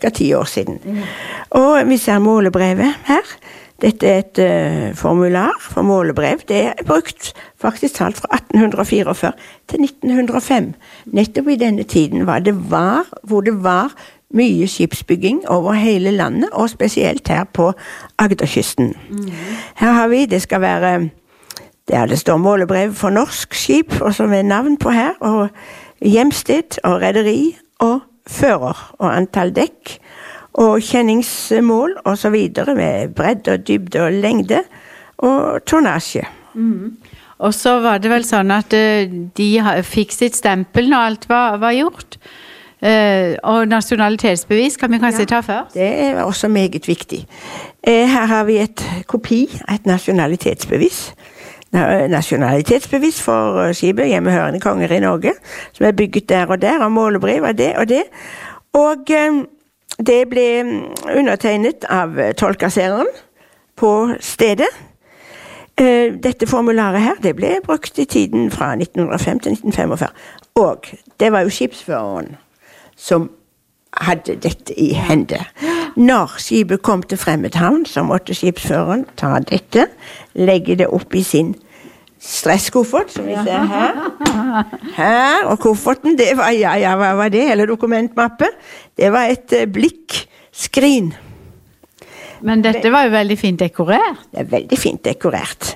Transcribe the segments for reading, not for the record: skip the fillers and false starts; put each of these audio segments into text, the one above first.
cirka 10 år siden. Og vi ser målebrevet her. Dette er et formular for målebrev. Det er brukt faktisk talt fra 1844 til 1905. Nettopp i denne tiden hvor det var mye skipsbygging over hele landet, og spesielt her på Agderkysten. Her har vi, det skal være, det står målebrev for norsk skip, og som er navn på her, og hjemsted, og rederi, og fører, og antall dekk, og kjenningsmål, og så videre, med bredde og dybde og lengde, og tonnasje. Og så var det vel sånn at de fikk sitt stempel når alt var gjort. Og nasjonalitetsbevis kan vi kanskje ta først? Det er også meget viktig. Her har vi et kopi, et nasjonalitetsbevis. Nasjonalitetsbevis for skipet hjemmehørende konger i Norge, som er bygget der, og målebrev av det og det. Og det ble undertegnet av tollkassereren på stedet. Dette formularet her, det ble brukt i tiden fra 1905 til 1945. Og det var jo skipsføreren som hadde dette i hende. Når skipet kom til Fremmedhavn, så måtte skipsføreren ta dette, legge det opp i sin stresskoffert, som vi ser her. Her, og kofferten, det var, hva var det? Eller dokumentmappe. Det var et blikkskrin. Men dette var jo veldig fint dekorert. Det er veldig fint dekorert.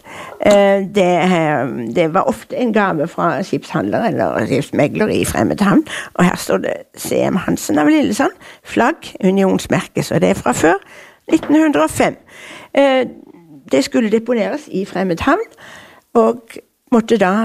Det var ofte en gave fra skipshandler eller skipsmegler i Fremmedhavn, og her står det C.M. Hansen av Lillesand, flagg, unionsmerke, så det er fra før 1905. Det skulle deponeres i Fremmedhavn, og måtte da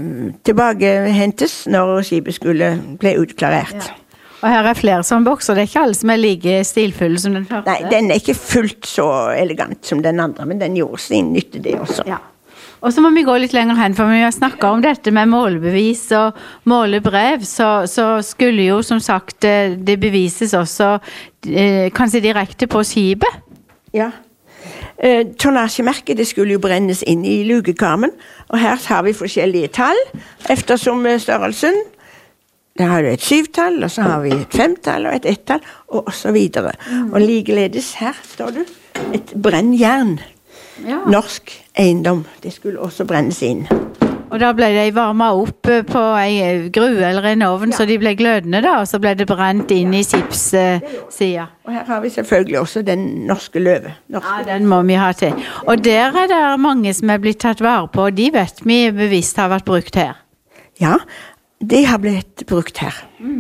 tilbakehentes når skipet skulle bli utklarert. Ja. Og her er flere sånne bokser, det er ikke alle som er like stilfulle som den første? Nei, den er ikke fullt så elegant som den andre, men den gjorde sin nytte det også. Ja. Og så må vi gå litt lenger hen, for vi har snakket om dette med målebevis og målebrev, så skulle jo som sagt det bevises også kanskje direkte på skipet? Ja. Tonnasjemerket, det skulle jo brennes inn i lugekarmen, og her har vi forskjellige tall, eftersom størrelsen. Der har du et 7-tall, og så har vi et 5-tall og et 1-tall, og så videre. Og likeledes her står det et brennjern. Ja. Norsk eiendom, det skulle også brennes inn. Og da ble de varmet opp på en grue eller en ovn, så de ble glødende da, og så ble det brent inn i skipssida. Og her har vi selvfølgelig også den norske løve. Ja, den må vi ha til. Og der er det mange som er blitt tatt vare på, og de vet vi bevisst har vært brukt her. Ja, det har blitt brukt her.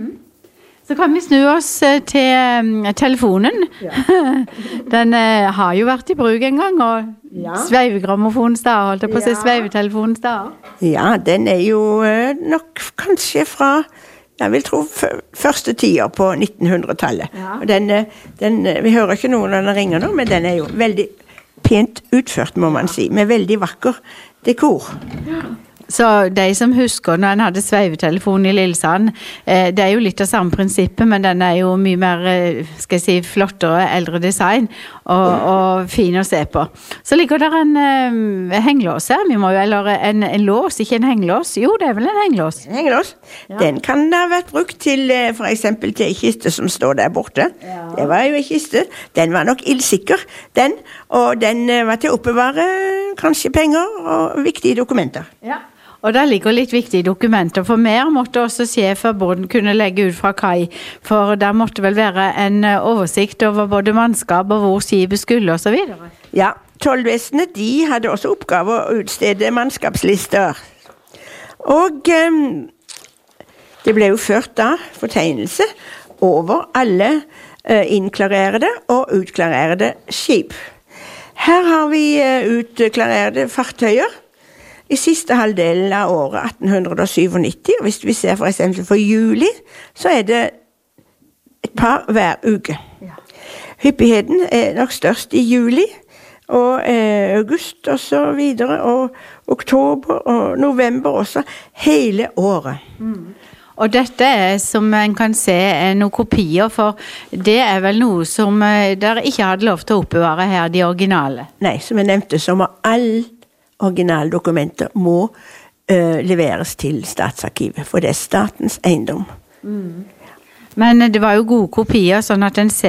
Så kan vi snu oss til telefonen. Ja. Den har jo vært i bruk en gang, og sveivegrammofonens dag, holdt jeg på å si, sveivetelefonens dag. Ja, den er jo nok kanskje fra, jeg vil tro, første tider på 1900-tallet. Ja. Og vi hører ikke noen når den ringer nå, men den er jo veldig pent utført, må man si, med veldig vakker dekor. Ja. Så de som husker når en hadde sveivetelefon i Lillesand, det er jo litt av samme prinsippet, men den er jo mye mer, skal jeg si, flottere, eldre design og fin å se på. Så ligger der en henglås her, eller en lås, ikke en henglås. Jo, det er vel en henglås. En henglås. Ja. Den kan da ha vært brukt til, for eksempel til en kiste som står der borte. Ja. Det var jo en kiste. Den var nok ildsikker, og den var til å oppbevare kanskje penger og viktige dokumenter. Ja. Og der ligger litt viktige dokumenter, for mer måtte også sjef av båten kunne legge ut fra kai, for der måtte vel være en oversikt over både mannskap og hvor skipet skulle og så videre. Ja, tollvesenet, de hadde også oppgave å utstede mannskapslister. Og det ble jo ført da fortegnelse over alle innklarerede og utklarerede skip. Her har vi utklarerede fartøyer, i siste halvdelen av året 1897, og hvis vi ser for eksempel for juli, så er det et par hver uke. Ja. Hyppigheten er nok størst i juli, og august og så videre, og oktober og november også, hele året. Og dette er, som en kan se, noen kopier, for det er vel noe som dere ikke hadde lov til å oppbevare her, de originale? Nei, som jeg nevnte, så må alle originaldokumenter må leveres til Statsarkivet, for det er statens eiendom. Men det var jo gode kopier, sånn at en ser